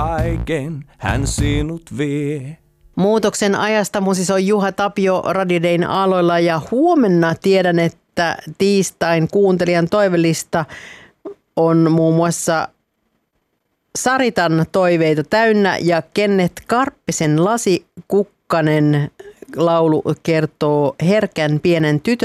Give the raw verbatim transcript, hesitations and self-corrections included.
Aiken hän sinut vie. Muutoksen ajasta musisoi Juha Tapio Radio Dayn aloilla ja huomenna tiedän, että tiistain kuuntelijan toivelista on muun muassa Saritan toiveita täynnä ja Kenneth Karppisen Lasi Kukkanen laulu kertoo herkän pienen tytön